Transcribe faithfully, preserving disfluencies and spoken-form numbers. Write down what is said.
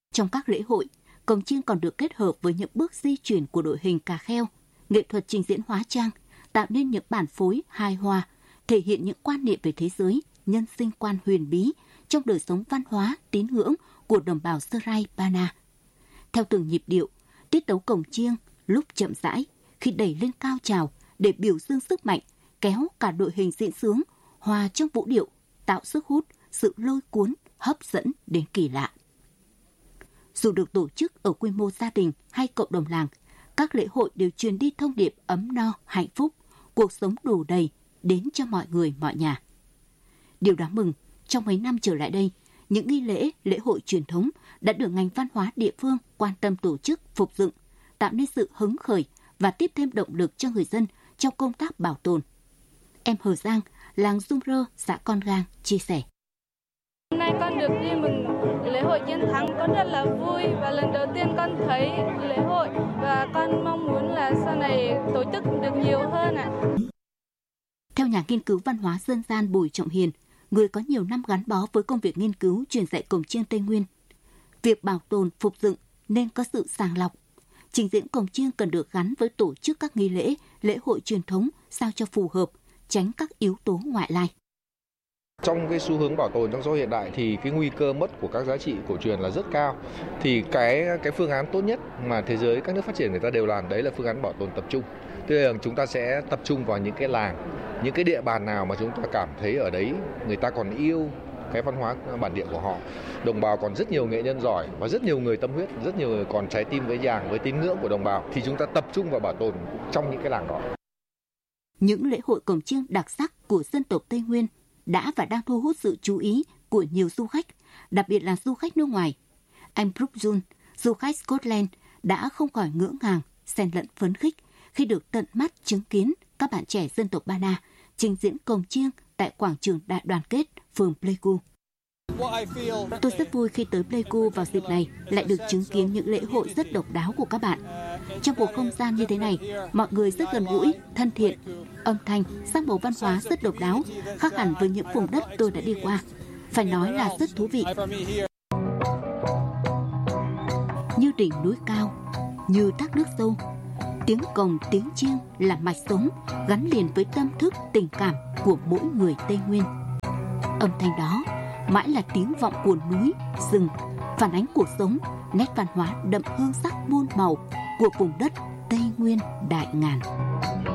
Trong các lễ hội, cồng chiêng còn được kết hợp với những bước di chuyển của đội hình cà kheo, nghệ thuật trình diễn hóa trang, tạo nên những bản phối hài hòa, thể hiện những quan niệm về thế giới, nhân sinh quan huyền bí trong đời sống văn hóa, tín ngưỡng của đồng bào Sơ Rai Ba Na. Theo từng nhịp điệu, tiết tấu cồng chiêng lúc chậm rãi, khi đẩy lên cao trào để biểu dương sức mạnh, kéo cả đội hình diễn xướng, hòa trong vũ điệu, tạo sức hút, sự lôi cuốn, hấp dẫn đến kỳ lạ. Dù được tổ chức ở quy mô gia đình hay cộng đồng làng, các lễ hội đều truyền đi thông điệp ấm no, hạnh phúc, cuộc sống đủ đầy đến cho mọi người, mọi nhà. Điều đáng mừng, trong mấy năm trở lại đây, những nghi lễ, lễ hội truyền thống đã được ngành văn hóa địa phương quan tâm tổ chức, phục dựng, tạo nên sự hứng khởi và tiếp thêm động lực cho người dân trong công tác bảo tồn. Em Hờ Giang, làng Dung Rơ, xã Con Gang, chia sẻ. Hôm nay con được đi mừng lễ hội chiến thắng, con rất là vui và lần đầu tiên con thấy lễ hội và con mong muốn là sau này tổ chức được nhiều hơn ạ. Theo nhà nghiên cứu văn hóa dân gian Bùi Trọng Hiền, người có nhiều năm gắn bó với công việc nghiên cứu truyền dạy cồng chiêng Tây Nguyên, việc bảo tồn, phục dựng nên có sự sàng lọc. Trình diễn cồng chiêng cần được gắn với tổ chức các nghi lễ, lễ hội truyền thống sao cho phù hợp, tránh các yếu tố ngoại lai. Trong cái xu hướng bảo tồn trong xã hội hiện đại thì cái nguy cơ mất của các giá trị cổ truyền là rất cao. Thì cái cái phương án tốt nhất mà thế giới các nước phát triển người ta đều làm đấy là phương án bảo tồn tập trung. Tức là chúng ta sẽ tập trung vào những cái làng, những cái địa bàn nào mà chúng ta cảm thấy ở đấy người ta còn yêu cái văn hóa bản địa của họ. Đồng bào còn rất nhiều nghệ nhân giỏi và rất nhiều người tâm huyết, rất nhiều người còn trái tim với vàng, với tín ngưỡng của đồng bào thì chúng ta tập trung vào bảo tồn trong những cái làng đó. Những lễ hội cồng chiêng đặc sắc của dân tộc Tây Nguyên đã và đang thu hút sự chú ý của nhiều du khách, đặc biệt là du khách nước ngoài. Anh Brooke Jun, du khách Scotland, đã không khỏi ngỡ ngàng, xen lẫn phấn khích khi được tận mắt chứng kiến các bạn trẻ dân tộc Ba Na trình diễn cồng chiêng tại quảng trường Đại đoàn kết, phường Pleiku. Tôi rất vui khi tới Pleiku vào dịp này lại được chứng kiến những lễ hội rất độc đáo của các bạn. Trong một không gian như thế này, mọi người rất gần gũi, thân thiện, âm thanh, sắc màu văn hóa rất độc đáo, khác hẳn với những vùng đất tôi đã đi qua. Phải nói là rất thú vị. Như đỉnh núi cao, như thác nước sâu, tiếng cồng, tiếng chiêng là mạch sống gắn liền với tâm thức, tình cảm của mỗi người Tây Nguyên. Âm thanh đó mãi là tiếng vọng của núi, rừng, phản ánh cuộc sống, nét văn hóa đậm hương sắc muôn màu của vùng đất Tây Nguyên đại ngàn.